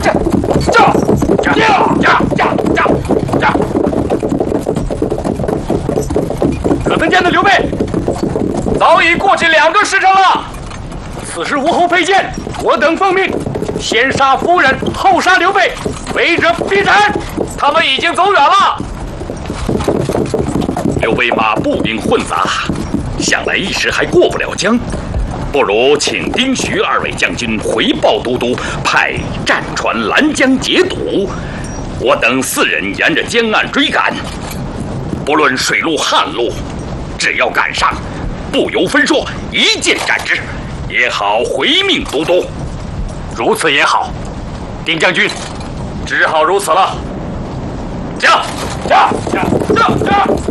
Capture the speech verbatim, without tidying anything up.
这这这这这这这！可曾见的刘备？早已过去两个时辰了。此时吴侯佩剑，我等奉命，先杀夫人，后杀刘备，违者必斩。他们已经走远了。 刘备马步兵混杂，想来一时还过不了江。不如请丁徐二位将军回报都督，派战船拦江截堵，我等四人沿着江岸追赶。不论水路旱路，只要赶上，不由分说，一剑斩之，也好回命都督。 如此也好，丁将军，只好如此了。驾驾驾驾驾！